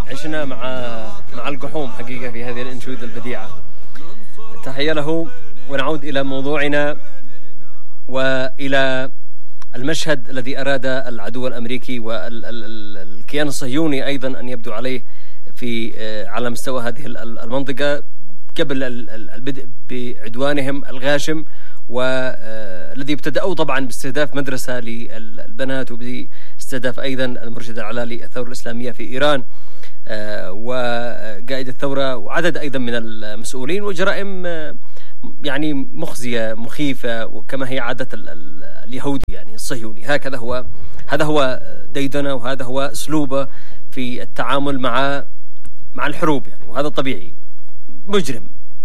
عشنا مع الجحوم حقيقة في هذه الأنشودة البديعة. تحية له، ونعود إلى موضوعنا وإلى المشهد الذي أراد العدو الأمريكي والكيان الصهيوني أيضا أن يبدو عليه على مستوى هذه المنطقة قبل البدء بعدوانهم الغاشم، والذي ابتدأوا طبعا باستهداف مدرسة للبنات وباستهداف أيضا المرشد الأعلى للثورة الإسلامية في إيران وقائد الثورة وعدد أيضا من المسؤولين، وجرائم يعني مخزية مخيفة كما هي عادة اليهودي يعني الصهيوني. هذا هو ديدنه، وهذا هو أسلوبه في التعامل مع الحروب يعني، وهذا طبيعي. مجرم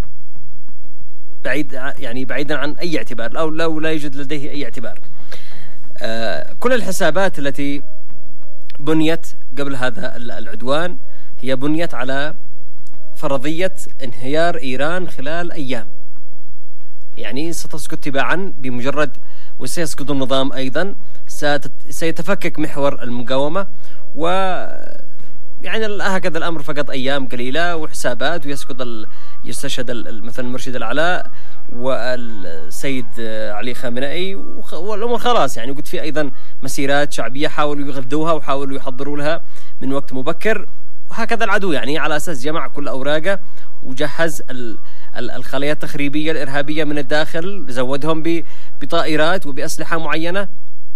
بعيدا عن أي اعتبار، أو لو لا يوجد لديه أي اعتبار. كل الحسابات التي بنيت قبل هذا العدوان هي بنيت على فرضية انهيار إيران خلال أيام، يعني ستسقط تباعا بمجرد، وسيسقط النظام أيضا، سيتفكك محور المقاومة، و يعني هكذا الأمر فقط أيام قليلة وحسابات، يستشهد مثلا المرشد الأعلى والسيد علي خامنئي والأمور خلاص يعني. قلت في أيضا مسيرات شعبية حاولوا يغذوها وحاولوا يحضروا لها من وقت مبكر، وهكذا العدو يعني على أساس جمع كل أوراقه وجهز الخلايا التخريبية الإرهابية من الداخل، زودهم بطائرات وبأسلحة معينة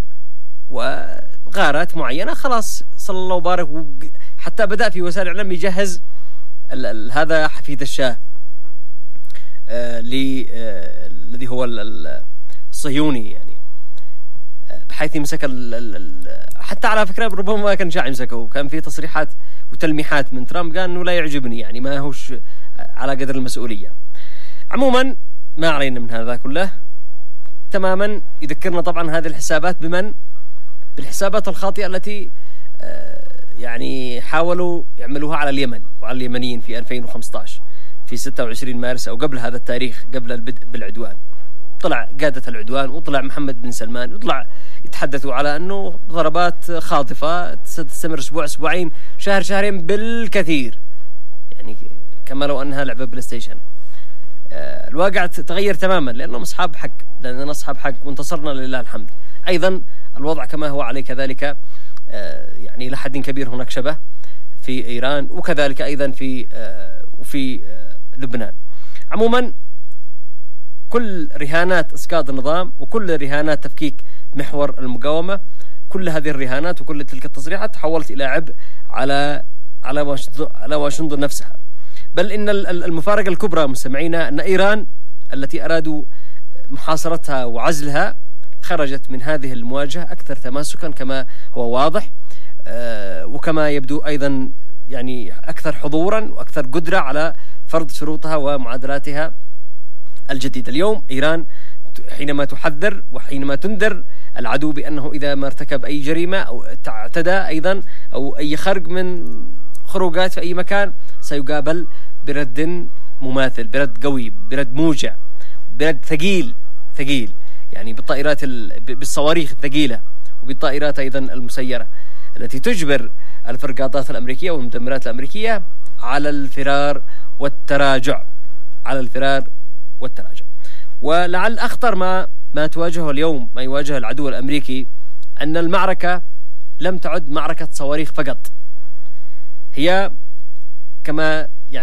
وغارات معينة. خلاص صلى الله وبارك، حتى بدأ في وسائل الإعلام يجهز هذا حفيد الشاه الذي هو الصهيوني يعني، بحيث يمسك حتى على فكرة ربما ما كان شاع يمسكه، وكان في تصريحات وتلميحات من ترامب قال انه لا يعجبني يعني، ما هوش على قدر المسؤولية. عموما ما علينا من هذا كله تماما. يذكرنا طبعا هذه الحسابات بالحسابات الخاطئة التي يعني حاولوا يعملوها على اليمن وعلى اليمنيين في 2015 في 26 مارس أو قبل هذا التاريخ، قبل البدء بالعدوان. طلع قادة العدوان وطلع محمد بن سلمان وطلع يتحدثوا على أنه ضربات خاطفة ستستمر أسبوع أسبوعين شهر شهرين بالكثير، يعني كما لو أنها لعبة بلاي ستيشن. الواقع تغير تماما لأنهم أصحاب حق، لأننا أصحاب حق وانتصرنا لله الحمد. أيضا الوضع كما هو عليه كذلك يعني إلى حد كبير هناك شبه في إيران، وكذلك أيضا في لبنان. عموما كل رهانات إسقاط النظام وكل رهانات تفكيك محور المقاومة، كل هذه الرهانات وكل تلك التصريحات تحولت إلى عبء على واشنطن نفسها. بل إن المفارقة الكبرى مستمعينا أن إيران التي أرادوا محاصرتها وعزلها خرجت من هذه المواجهة أكثر تماسكا كما هو واضح، وكما يبدو أيضا يعني أكثر حضورا وأكثر قدرة على فرض شروطها ومعادلاتها الجديدة. اليوم إيران حينما تحذر وحينما تنذر العدو بأنه إذا ما ارتكب أي جريمة أو اعتدى أيضا أو أي خرج من خروجات في أي مكان سيقابل برد مماثل، برد قوي، برد موجع، برد ثقيل يعني بالطائرات بالصواريخ الثقيلة وبالطائرات أيضا المسيرة التي تجبر الفرقاطات الأمريكية والمدمرات الأمريكية على الفرار والتراجع. ولعل أخطر ما تواجهه اليوم، ما يواجه العدو الأمريكي، أن المعركة لم تعد معركة صواريخ فقط، هي كما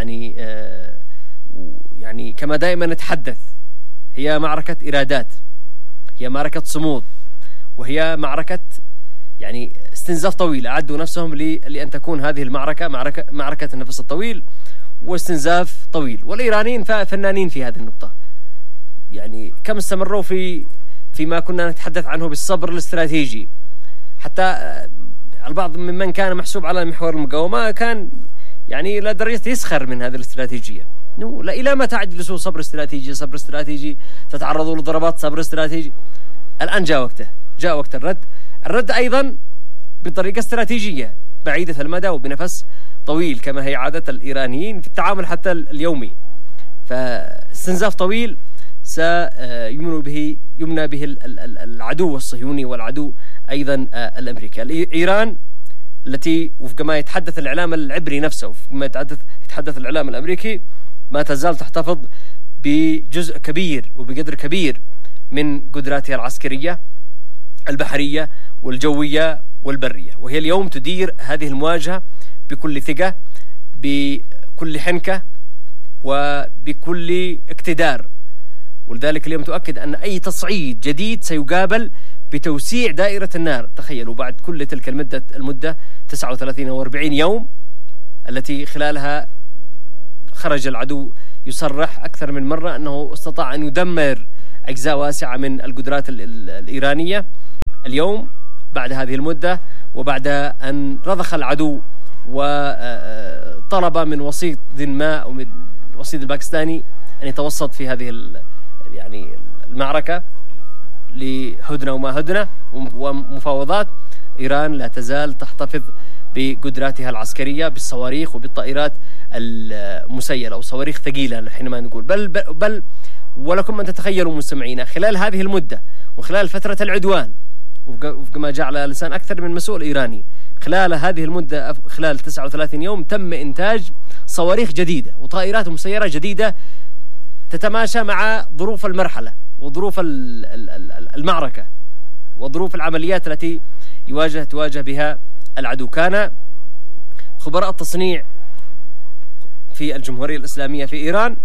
يعني كما دائما نتحدث، هي معركة إرادات، هي معركة صمود، وهي معركة يعني استنزاف طويل. أعدوا نفسهم لأن تكون هذه المعركة معركة النفس الطويل واستنزاف طويل. والإيرانيين فنانين في هذه النقطة، يعني كم استمروا فيما كنا نتحدث عنه بالصبر الاستراتيجي. حتى البعض ممن كان محسوب على محور المقاومة كان يعني إلى درجة يسخر من هذه الاستراتيجية. لا، إلى متى تجلسوا صبر استراتيجي تتعرضوا لضربات صبر استراتيجي؟ الآن جاء وقت الرد أيضا بطريقة استراتيجية بعيدة المدى وبنفس طويل كما هي عادة الإيرانيين في التعامل حتى اليومي. فاستنزاف طويل يمنى به العدو الصهيوني والعدو أيضا الأمريكي. إيران التي وفق ما يتحدث الإعلام العبري نفسه وفق ما يتحدث الإعلام الأمريكي ما تزال تحتفظ بجزء كبير وبقدر كبير من قدراتها العسكرية البحرية والجوية والبرية، وهي اليوم تدير هذه المواجهة بكل ثقة، بكل حنكة، وبكل اقتدار. ولذلك اليوم تؤكد أن أي تصعيد جديد سيقابل بتوسيع دائرة النار. تخيلوا بعد كل تلك المدة 39 أو 40 يوم التي خلالها خرج العدو يصرح أكثر من مرة أنه استطاع أن يدمر أجزاء واسعة من القدرات الإيرانية، اليوم بعد هذه المدة وبعد أن رضخ العدو وطلب من وسيط ما أو من الوسيط الباكستاني أن يتوسط في هذه يعني المعركة لهدنة وما هدنة ومفاوضات، إيران لا تزال تحتفظ بقدراتها العسكرية بالصواريخ وبالطائرات المسيلة وصواريخ ثقيلة حينما نقول بل ولكم أن تتخيلوا مستمعينا خلال هذه المدة وخلال فترة العدوان وفق ما جاء على لسان أكثر من مسؤول إيراني، خلال هذه المدة خلال 39 يوم تم إنتاج صواريخ جديدة وطائرات مسيرة جديدة تتماشى مع ظروف المرحلة وظروف المعركة وظروف العمليات التي تواجه بها العدو. كان خبراء التصنيع في الجمهورية الإسلامية في إيران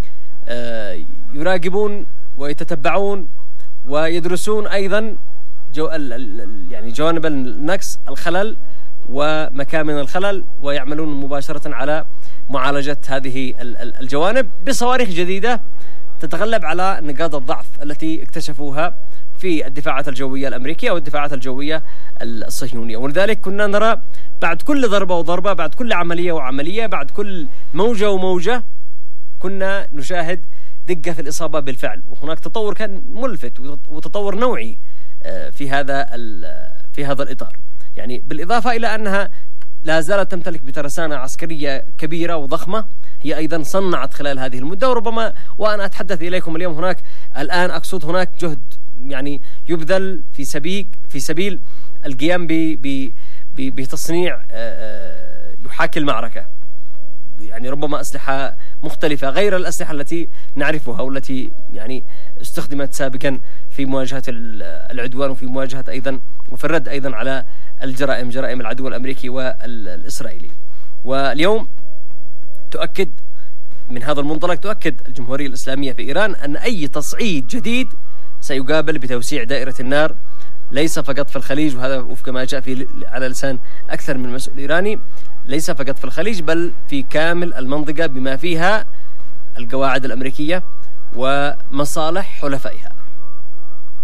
يراقبون ويتتبعون ويدرسون أيضا يعني جوانب النقص الخلل ومكامن الخلل، ويعملون مباشرة على معالجة هذه الجوانب بصواريخ جديدة تتغلب على نقاط الضعف التي اكتشفوها في الدفاعات الجوية الأمريكية والدفاعات الجوية الصهيونية. ولذلك كنا نرى بعد كل ضربة وضربة، بعد كل عملية وعملية، بعد كل موجة وموجة، كنا نشاهد دقة في الإصابة بالفعل، وهناك تطور كان ملفت وتطور نوعي في هذا الإطار. يعني بالإضافة إلى أنها لا زالت تمتلك بترسانة عسكرية كبيرة وضخمة، هي أيضا صنعت خلال هذه المدة، وربما وأنا أتحدث إليكم اليوم الآن أقصد هناك جهد يعني يبذل في سبيل القيام بتصنيع يحاكي المعركة، يعني ربما أسلحة مختلفة غير الأسلحة التي نعرفها والتي يعني استخدمت سابقا في مواجهة العدوان وفي مواجهة أيضا وفي الرد أيضا على جرائم العدو الأمريكي والإسرائيلي. واليوم تؤكد من هذا المنطلق تؤكد الجمهورية الإسلامية في إيران أن أي تصعيد جديد سيقابل بتوسيع دائرة النار، ليس فقط في الخليج، وهذا وفق ما جاء على لسان أكثر من مسؤول إيراني، ليس فقط في الخليج بل في كامل المنطقة بما فيها القواعد الأمريكية ومصالح حلفائها.